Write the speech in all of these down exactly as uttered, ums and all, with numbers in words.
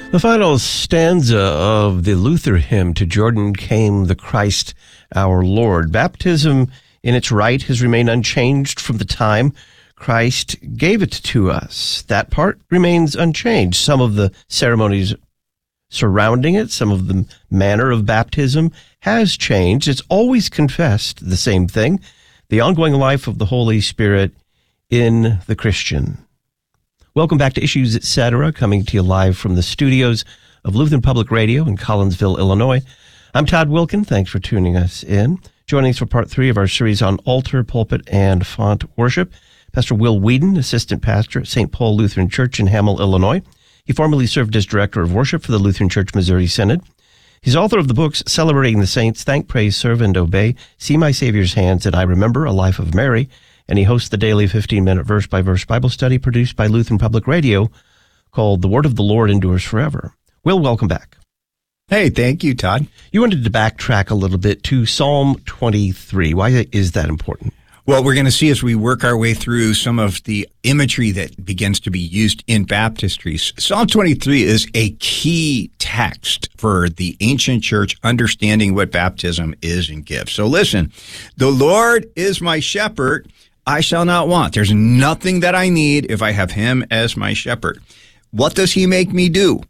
The final stanza of the Luther hymn, "To Jordan Came the Christ Our Lord." Baptism in its rite has remained unchanged from the time Christ gave it to us. That part remains unchanged. Some of the ceremonies surrounding it, some of the manner of baptism has changed. It's always confessed the same thing, the ongoing life of the Holy Spirit in the Christian. Welcome back to Issues Etc., coming to you live from the studios of Lutheran Public Radio in Collinsville, Illinois. I'm Todd Wilkin. Thanks for tuning us in. Joining us for part three of our series on altar, pulpit, and font worship, Pastor Will Whedon, assistant pastor at Saint Paul Lutheran Church in Hamel, Illinois. He formerly served as director of worship for the Lutheran Church Missouri Synod. He's author of the books Celebrating the Saints, Thank, Praise, Serve, and Obey, See My Savior's Hands, and I Remember, A Life of Mary. And he hosts the daily fifteen-minute verse-by-verse Bible study produced by Lutheran Public Radio called The Word of the Lord Endures Forever. Will, welcome back. Hey, thank you, Todd. You wanted to backtrack a little bit to Psalm twenty-three. Why is that important? Well, we're going to see as we work our way through some of the imagery that begins to be used in baptistries. Psalm twenty-three is a key text for the ancient church understanding what baptism is and gives. So listen, the Lord is my shepherd, I shall not want. There's nothing that I need if I have him as my shepherd. What does he make me do?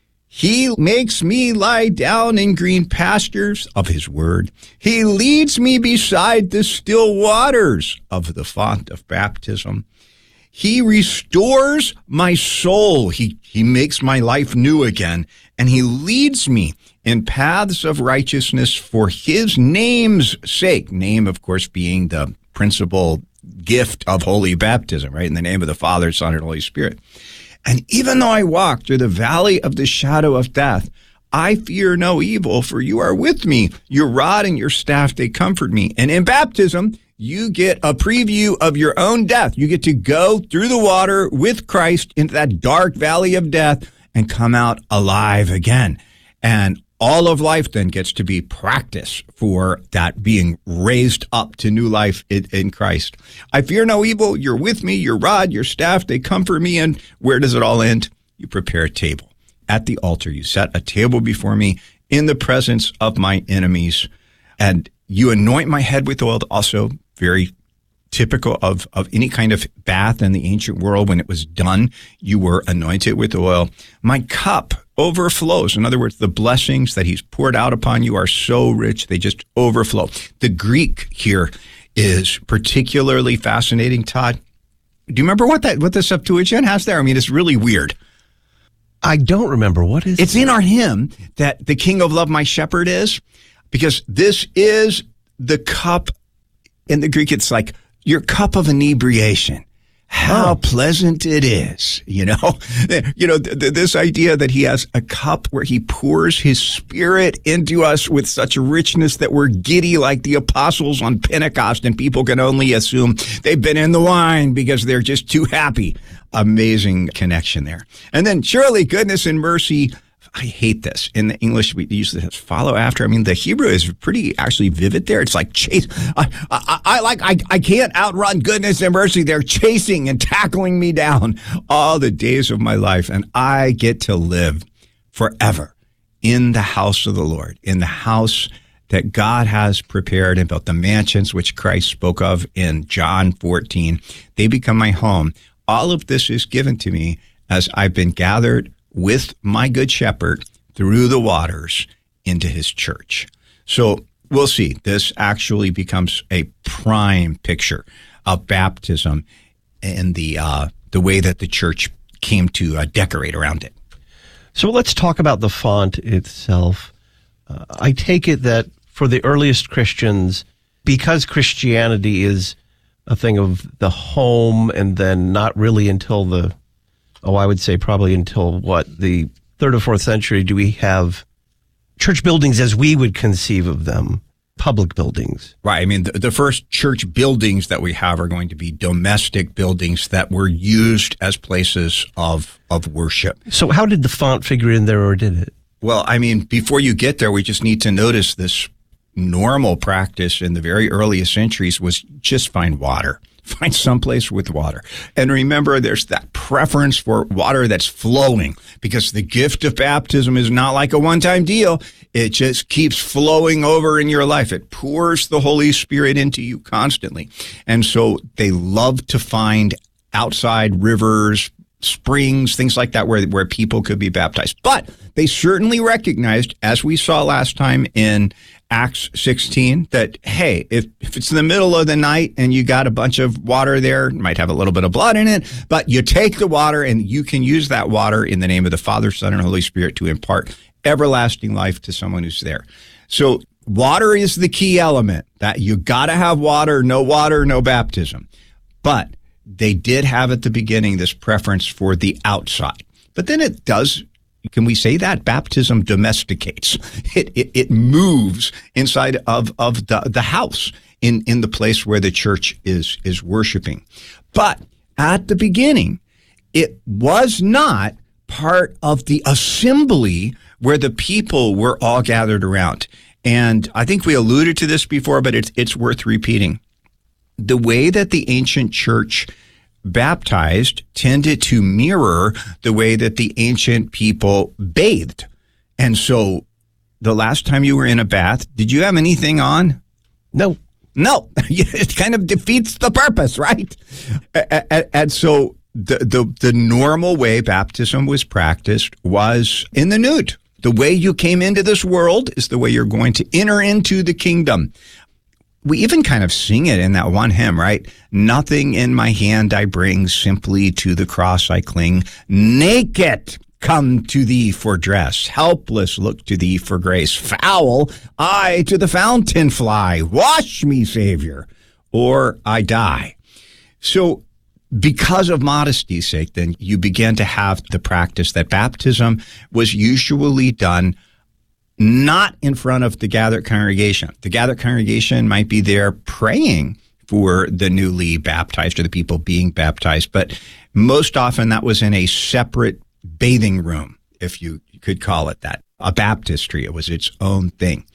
He makes me lie down in green pastures of his word. He leads me beside the still waters of the font of baptism. He restores my soul. He, he makes my life new again. And he leads me in paths of righteousness for his name's sake. Name, of course, being the principal gift of holy baptism, right? In the name of the Father, Son, and Holy Spirit. And even though I walk through the valley of the shadow of death, I fear no evil, for you are with me. Your rod and your staff, they comfort me. And in baptism, you get a preview of your own death. You get to go through the water with Christ into that dark valley of death and come out alive again. And all of life then gets to be practice for that being raised up to new life in, in Christ. I fear no evil. You're with me. Your rod, your staff, they comfort me. And where does it all end? You prepare a table. At the altar, you set a table before me in the presence of my enemies. And you anoint my head with oil, also very typical of, of any kind of bath in the ancient world. When it was done, you were anointed with oil. My cup overflows. In other words, the blessings that he's poured out upon you are so rich, they just overflow. The Greek here is particularly fascinating, Todd. Do you remember what that what the Septuagint has there? I mean, it's really weird. I don't remember. What is It's that? in our hymn that the King of Love, my shepherd is, because this is the cup. In the Greek, it's like your cup of inebriation. How oh. pleasant it is, you know, you know, th- th- this idea that he has a cup where he pours his spirit into us with such richness that we're giddy like the apostles on Pentecost, and people can only assume they've been in the wine because they're just too happy. Amazing connection there. And then surely goodness and mercy. I hate this. In the English, we use this follow after. I mean, the Hebrew is pretty actually vivid there. It's like chase. I, I, I like, I, I can't outrun goodness and mercy. They're chasing and tackling me down all the days of my life. And I get to live forever in the house of the Lord, in the house that God has prepared and built, the mansions which Christ spoke of in John fourteen. They become my home. All of this is given to me as I've been gathered with my good shepherd through the waters into his church. So we'll see. This actually becomes a prime picture of baptism and the uh, the way that the church came to uh, decorate around it. So let's talk about the font itself. Uh, I take it that for the earliest Christians, because Christianity is a thing of the home, and then not really until the Oh, I would say probably until, what, the third or fourth century, do we have church buildings as we would conceive of them, public buildings. Right. I mean, the, the first church buildings that we have are going to be domestic buildings that were used as places of, of worship. So how did the font figure in there, or did it? Well, I mean, before you get there, we just need to notice this normal practice in the very earliest centuries was just find water. find someplace with water. And remember, there's that preference for water that's flowing, because the gift of baptism is not like a one-time deal. It just keeps flowing over in your life. It pours the Holy Spirit into you constantly. And so they love to find outside rivers, springs, things like that, where, where people could be baptized. But they certainly recognized, as we saw last time in Acts sixteen, that, hey, if, if it's in the middle of the night and you got a bunch of water there, it might have a little bit of blood in it, but you take the water and you can use that water in the name of the Father, Son, and Holy Spirit to impart everlasting life to someone who's there. So water is the key element. That you got to have water. No water, no baptism. But they did have at the beginning this preference for the outside. But then it does, can we say that? Baptism domesticates. It it, it moves inside of, of the, the house, in, in the place where the church is, is worshiping. But at the beginning, it was not part of the assembly where the people were all gathered around. And I think we alluded to this before, but it's it's worth repeating. The way that the ancient church baptized tended to mirror the way that the ancient people bathed. And so the last time you were in a bath, did you have anything on? No. No. It kind of defeats the purpose, right? And, and so the, the, the normal way baptism was practiced was in the nude. The way you came into this world is the way you're going to enter into the kingdom. We even kind of sing it in that one hymn, right? Nothing in my hand I bring, simply to the cross I cling. Naked come to thee for dress, helpless look to thee for grace. Foul, I to the fountain fly. Wash me, Savior, or I die. So because of modesty's sake, then you began to have the practice that baptism was usually done not in front of the gathered congregation. The gathered congregation might be there praying for the newly baptized or the people being baptized, but most often that was in a separate bathing room, if you could call it that. A baptistry, it was its own thing.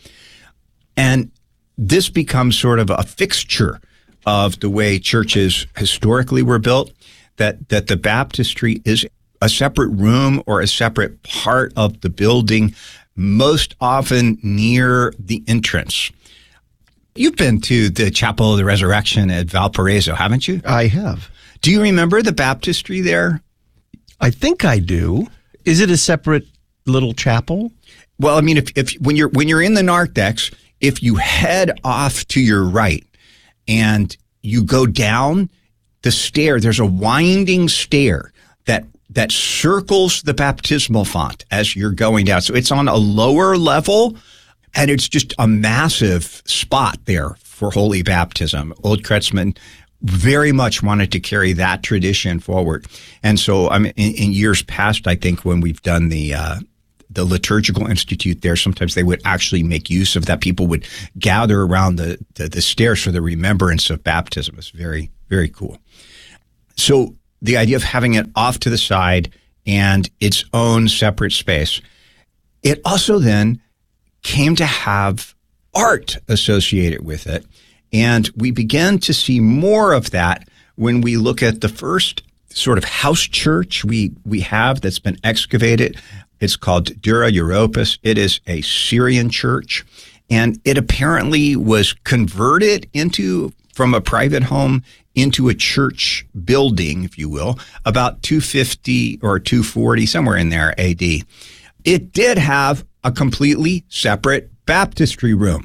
And this becomes sort of a fixture of the way churches historically were built, that, that the baptistry is a separate room or a separate part of the building, most often near the entrance. You've been to the Chapel of the Resurrection at Valparaiso, haven't you? I have. Do you remember the baptistry there? I think I do. Is it a separate little chapel? Well, I mean, if, if when you're when you're in the narthex, if you head off to your right and you go down the stair, there's a winding stair that that circles the baptismal font as you're going down. So it's on a lower level, and it's just a massive spot there for holy baptism. Old Kretzmann very much wanted to carry that tradition forward. And so I mean, in, in years past, I think when we've done the uh, the Liturgical Institute there, sometimes they would actually make use of that. People would gather around the, the, the stairs for the remembrance of baptism. It's very, very cool. So the idea of having it off to the side and its own separate space, it also then came to have art associated with it. And we began to see more of that when we look at the first sort of house church we, we have that's been excavated. It's called Dura Europos. It is a Syrian church, and it apparently was converted into, from a private home into a church building, if you will, about two fifty or two forty, somewhere in there, A D. It did have a completely separate baptistry room.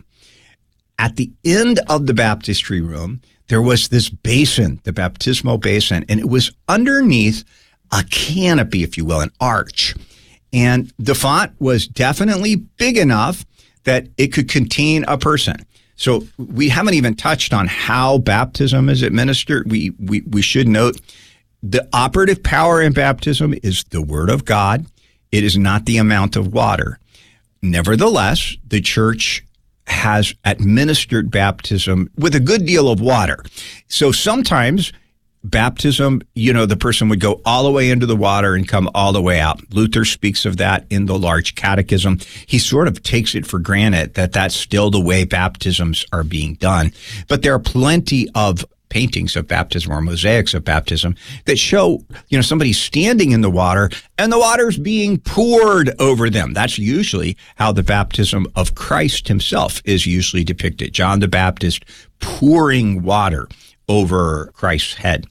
At the end of the baptistry room, there was this basin, the baptismal basin, and it was underneath a canopy, if you will, an arch. And the font was definitely big enough that it could contain a person. So we haven't even touched on how baptism is administered. We, we, we should note the operative power in baptism is the Word of God. It is not the amount of water. Nevertheless, the church has administered baptism with a good deal of water. So sometimes baptism, you know, the person would go all the way into the water and come all the way out. Luther speaks of that in the Large Catechism. He sort of takes it for granted that that's still the way baptisms are being done. But there are plenty of paintings of baptism or mosaics of baptism that show, you know, somebody standing in the water and the water's being poured over them. That's usually how the baptism of Christ himself is usually depicted. John the Baptist pouring water over Christ's head.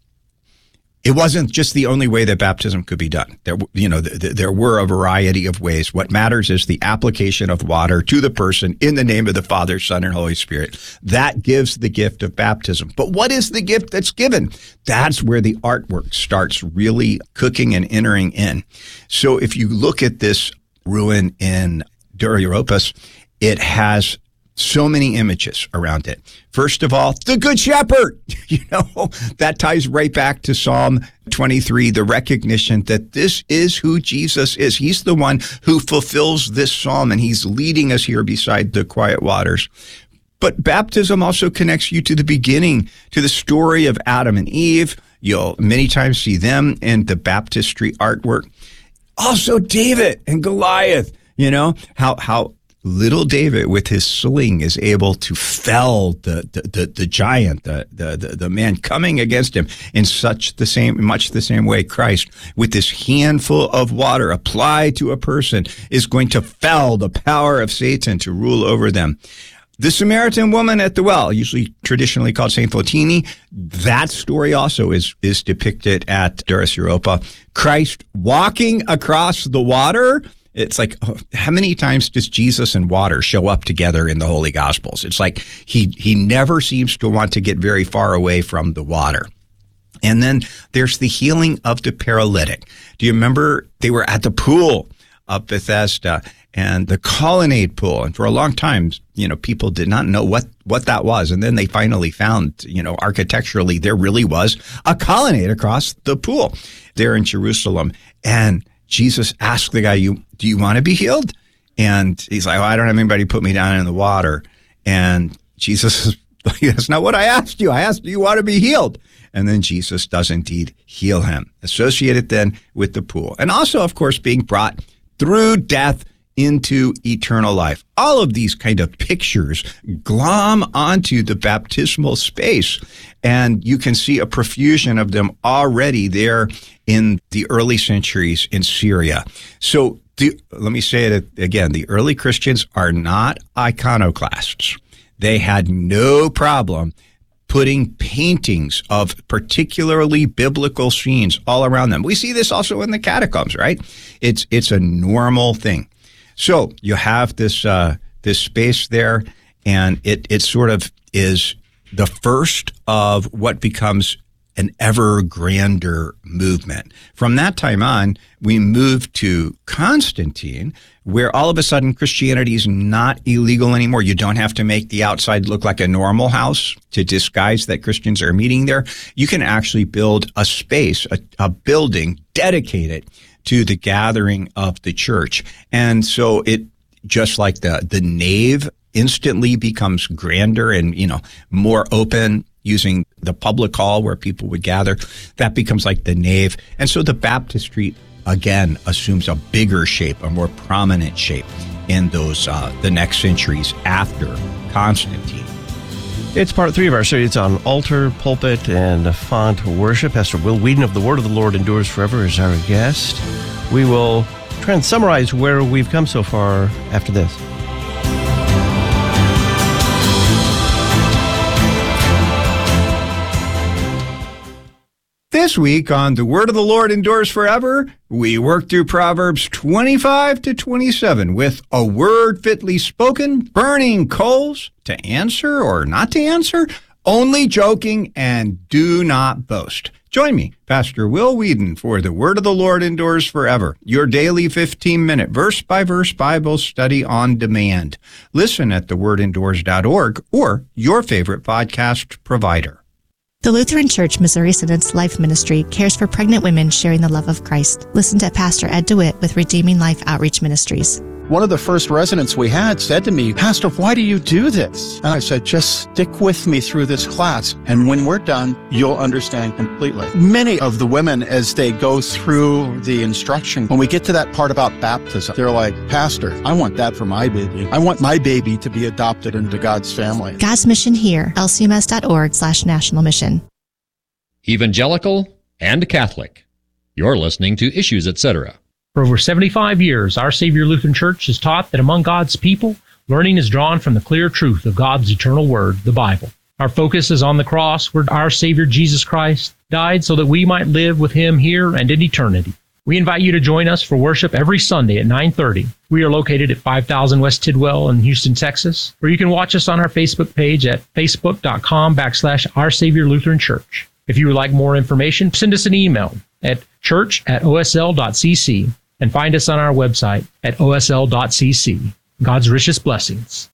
It wasn't just the only way that baptism could be done. There, you know, th- th- there were a variety of ways. What matters is the application of water to the person in the name of the Father, Son, and Holy Spirit. That gives the gift of baptism. But what is the gift that's given? That's where the artwork starts really cooking and entering in. So if you look at this ruin in Dura Europos, it has so many images around it. First of all, the Good Shepherd. You know, that ties right back to Psalm twenty-three, the recognition that this is who Jesus is. He's the one who fulfills this psalm, and he's leading us here beside the quiet waters. But baptism also connects you to the beginning, to the story of Adam and Eve. You'll many times see them in the baptistry artwork. Also David and Goliath, you know, how, how, little David with his sling is able to fell the the, the, the giant, the, the the the man coming against him in such the same, much the same way Christ, with this handful of water applied to a person, is going to fell the power of Satan to rule over them. The Samaritan woman at the well, usually traditionally called Saint Photini, that story also is is depicted at Dura Europa. Christ walking across the water. It's like, how many times does Jesus and water show up together in the Holy Gospels? It's like he he never seems to want to get very far away from the water. And then there's the healing of the paralytic. Do you remember they were at the pool of Bethesda and the colonnade pool? And for a long time, you know, people did not know what, what that was. And then they finally found, you know, architecturally, there really was a colonnade across the pool there in Jerusalem. And Jesus asked the guy, "You do you want to be healed?" And he's like, "Oh, I don't have anybody put me down in the water." And Jesus is like, "That's not what I asked you. I asked, do you want to be healed?" And then Jesus does indeed heal him, associated then with the pool. And also, of course, being brought through death into eternal life. All of these kind of pictures glom onto the baptismal space, and you can see a profusion of them already there in the early centuries in Syria. So the, let me say it again, the early Christians are not iconoclasts. They had no problem putting paintings of particularly biblical scenes all around them. We see this also in the catacombs, right? It's it's a normal thing. So you have this uh, this space there, and it it sort of is the first of what becomes an ever grander movement. From that time on, we move to Constantine, where all of a sudden Christianity is not illegal anymore. You don't have to make the outside look like a normal house to disguise that Christians are meeting there. You can actually build a space, a, a building dedicated to the gathering of the church. And so it, just like the, the nave instantly becomes grander and, you know, more open, using the public hall where people would gather, that becomes like the nave. And so the baptistry, again, assumes a bigger shape, a more prominent shape in those, uh, the next centuries after Constantine. It's part three of our series on altar, pulpit, and font worship. Pastor Will Weedon of The Word of the Lord Endures Forever is our guest. We will try and summarize where we've come so far after this. This week on The Word of the Lord Endures Forever, we work through Proverbs twenty-five to twenty-seven with a word fitly spoken, burning coals, to answer or not to answer, only joking, and do not boast. Join me, Pastor Will Weedon, for The Word of the Lord Endures Forever, your daily fifteen-minute verse-by-verse Bible study on demand. Listen at the word endures dot org or your favorite podcast provider. The Lutheran Church Missouri Synod's Life Ministry cares for pregnant women sharing the love of Christ. Listen to Pastor Ed DeWitt with Redeeming Life Outreach Ministries. One of the first residents we had said to me, "Pastor, why do you do this?" And I said, "Just stick with me through this class, and when we're done, you'll understand completely." Many of the women, as they go through the instruction, when we get to that part about baptism, they're like, "Pastor, I want that for my baby. I want my baby to be adopted into God's family." God's Mission Here, L C M S dot org slash national mission. Evangelical and Catholic. You're listening to Issues, et cetera. For over seventy-five years, Our Savior Lutheran Church has taught that among God's people, learning is drawn from the clear truth of God's eternal word, the Bible. Our focus is on the cross, where our Savior Jesus Christ died so that we might live with Him here and in eternity. We invite you to join us for worship every Sunday at nine thirty. We are located at five thousand West Tidwell in Houston, Texas, or you can watch us on our Facebook page at facebook.com backslash Our Savior Lutheran Church. If you would like more information, send us an email at church at O S L dot cc. And find us on our website at O S L dot c c. God's richest blessings.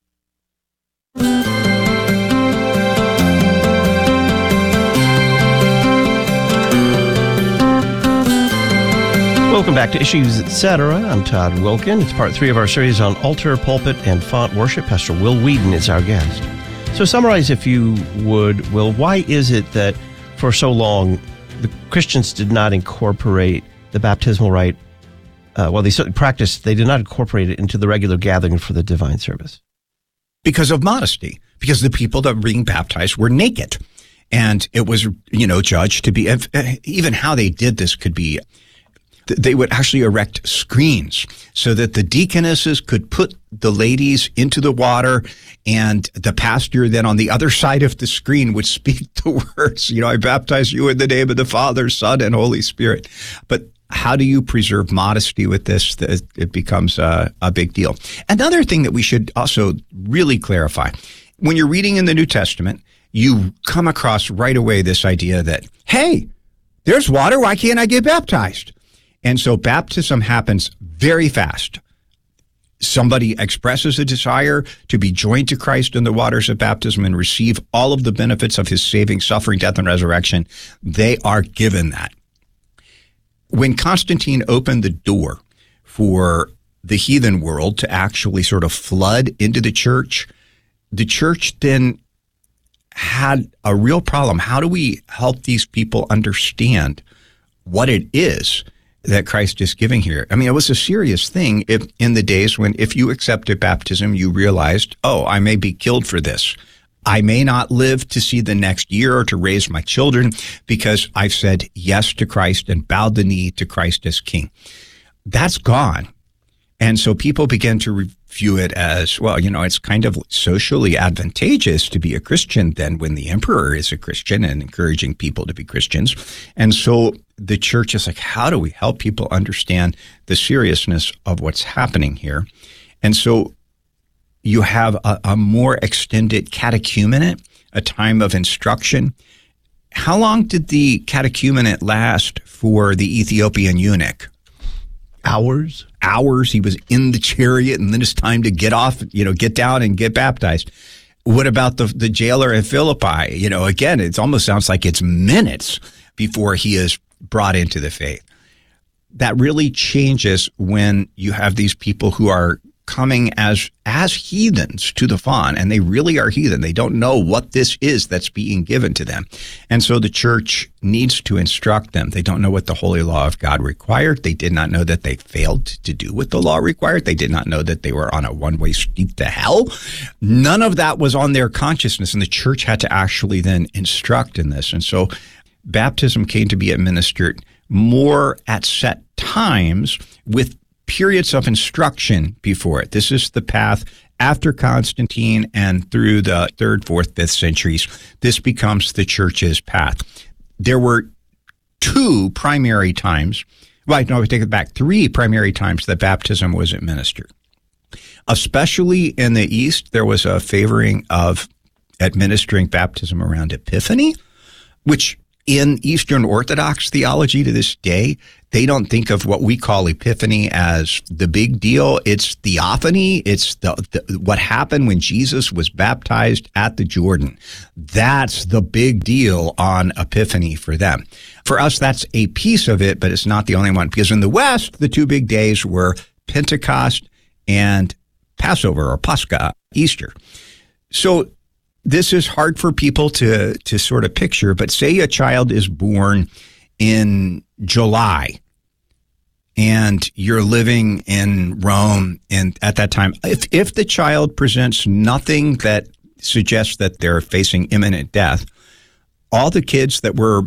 Welcome back to Issues, et cetera. I'm Todd Wilkin. It's part three of our series on altar, pulpit, and font worship. Pastor Will Wheaton is our guest. So summarize, if you would, Will, why is it that for so long the Christians did not incorporate the baptismal rite? Uh, well, they certainly practiced, they did not incorporate it into the regular gathering for the divine service. Because of modesty, because the people that were being baptized were naked. And it was, you know, judged to be, even how they did this could be, they would actually erect screens so that the deaconesses could put the ladies into the water, and the pastor then on the other side of the screen would speak the words, you know, "I baptize you in the name of the Father, Son, and Holy Spirit." But how do you preserve modesty with this? It becomes a, a big deal. Another thing that we should also really clarify, when you're reading in the New Testament, you come across right away this idea that, hey, there's water, why can't I get baptized? And so baptism happens very fast. Somebody expresses a desire to be joined to Christ in the waters of baptism and receive all of the benefits of His saving, suffering, death, and resurrection. They are given that. When Constantine opened the door for the heathen world to actually sort of flood into the church, the church then had a real problem. How do we help these people understand what it is that Christ is giving here? I mean, it was a serious thing if, in the days when if you accepted baptism, you realized, oh, I may be killed for this. I may not live to see the next year or to raise my children because I've said yes to Christ and bowed the knee to Christ as King. That's gone. And so people begin to view it as, well, you know, it's kind of socially advantageous to be a Christian than when the emperor is a Christian and encouraging people to be Christians. And so the church is like, how do we help people understand the seriousness of what's happening here? And so you have a, a more extended catechumenate, a time of instruction. How long did the catechumenate last for the Ethiopian eunuch? Hours? Hours. He was in the chariot, and then it's time to get off, you know, get down and get baptized. What about the, the jailer at Philippi? You know, again, it almost sounds like it's minutes before he is brought into the faith. That really changes when you have these people who are coming as as heathens to the font, and they really are heathen. They don't know what this is that's being given to them. And so the church needs to instruct them. They don't know what the holy law of God required. They did not know that they failed to do what the law required. They did not know that they were on a one-way street to hell. None of that was on their consciousness, and the church had to actually then instruct in this. And so baptism came to be administered more at set times with periods of instruction before it. This is the path after Constantine and through the third, fourth, fifth centuries. This becomes the church's path. There were two primary times, well, no, I take it back, three primary times that baptism was administered. Especially in the East, there was a favoring of administering baptism around Epiphany, which in Eastern Orthodox theology to this day, they don't think of what we call Epiphany as the big deal. It's theophany. It's the, the what happened when Jesus was baptized at the Jordan. That's the big deal on Epiphany for them. For us, that's a piece of it, but it's not the only one. Because in the West, the two big days were Pentecost and Passover or Pascha, Easter. So this is hard for people to, to sort of picture, but say a child is born in July and you're living in Rome and at that time, if, if the child presents nothing that suggests that they're facing imminent death, all the kids that were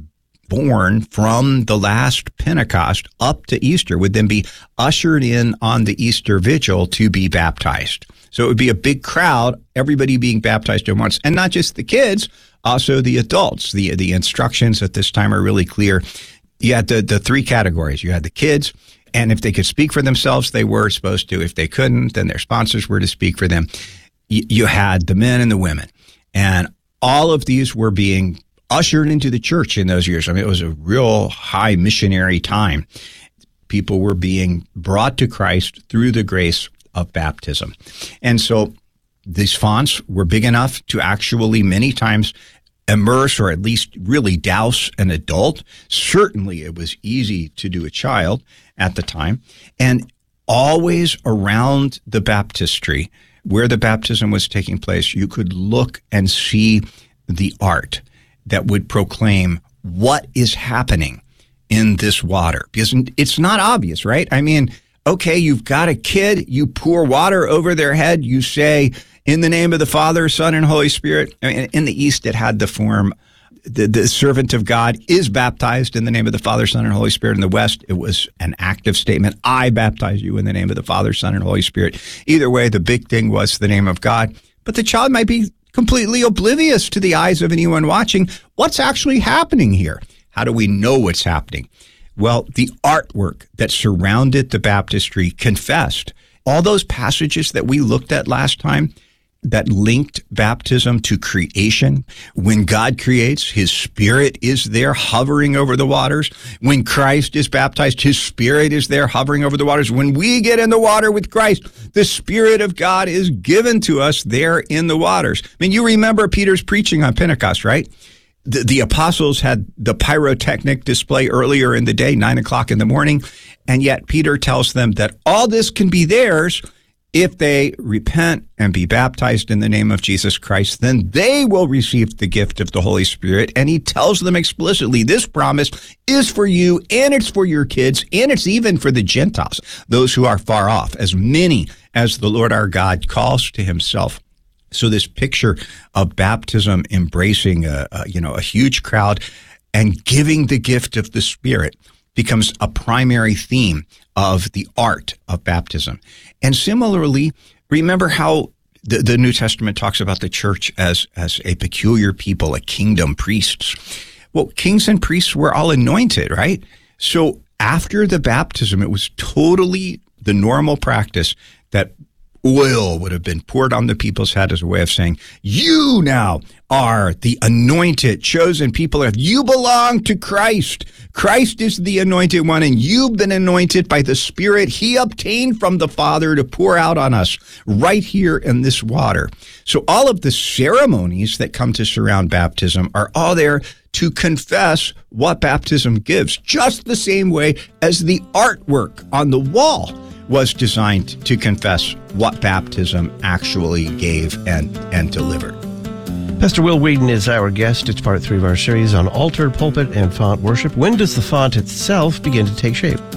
born from the last Pentecost up to Easter would then be ushered in on the Easter vigil to be baptized. So it would be a big crowd, everybody being baptized at once. And not just the kids, also the adults. The the instructions at this time are really clear. You had the, the three categories. You had the kids, and if they could speak for themselves, they were supposed to. If they couldn't, then their sponsors were to speak for them. You, you had the men and the women. And all of these were being ushered into the church in those years. I mean, it was a real high missionary time. People were being brought to Christ through the grace of baptism. And so these fonts were big enough to actually many times immerse or at least really douse an adult. Certainly it was easy to do a child at the time. And always around the baptistry, where the baptism was taking place, you could look and see the art that would proclaim what is happening in this water. Because it's not obvious, right? I mean, okay, you've got a kid, you pour water over their head, you say, in the name of the Father, Son, and Holy Spirit. I mean, in the East, it had the form, the, the servant of God is baptized in the name of the Father, Son, and Holy Spirit. In the West, it was an active statement. I baptize you in the name of the Father, Son, and Holy Spirit. Either way, the big thing was the name of God. But the child might be completely oblivious to the eyes of anyone watching. What's actually happening here? How do we know what's happening? Well, the artwork that surrounded the baptistry confessed. All those passages that we looked at last time that linked baptism to creation. When God creates, his Spirit is there hovering over the waters. When Christ is baptized, his Spirit is there hovering over the waters. When we get in the water with Christ, the Spirit of God is given to us there in the waters. I mean, you remember Peter's preaching on Pentecost, right? The, the apostles had the pyrotechnic display earlier in the day, nine o'clock in the morning, and yet Peter tells them that all this can be theirs if they repent and be baptized in the name of Jesus Christ. Then they will receive the gift of the Holy Spirit. And he tells them explicitly, this promise is for you, and it's for your kids, and it's even for the Gentiles, those who are far off, as many as the Lord our God calls to himself. So this picture of baptism embracing a, a you know a huge crowd and giving the gift of the Spirit becomes a primary theme of the art of baptism. And similarly, remember how the, the New Testament talks about the church as, as a peculiar people, a kingdom, priests. Well, kings and priests were all anointed, right? So after the baptism, it was totally the normal practice that oil would have been poured on the people's head as a way of saying, you now are the anointed, chosen people. If you belong to Christ, Christ is the anointed one, and you've been anointed by the Spirit he obtained from the Father to pour out on us right here in this water. So all of the ceremonies that come to surround baptism are all there to confess what baptism gives, just the same way as the artwork on the wall was designed to confess what baptism actually gave and, and delivered. Pastor Will Wheaton is our guest. It's part three of our series on altar, pulpit, and font worship. When does the font itself begin to take shape?